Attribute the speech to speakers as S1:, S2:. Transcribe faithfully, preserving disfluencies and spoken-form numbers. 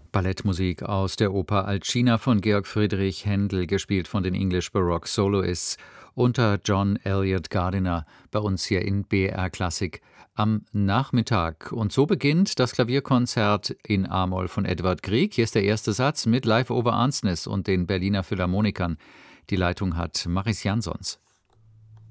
S1: Ballettmusik aus der Oper Alcina von Georg Friedrich Händel, gespielt von den English Baroque Soloists unter John Elliott Gardiner, bei uns hier in B R Klassik am Nachmittag. Und so beginnt das Klavierkonzert in A-Moll von Edvard Grieg. Hier ist der erste Satz mit Live over Arnsnes und den Berliner Philharmonikern. Die Leitung hat Maris Jansons.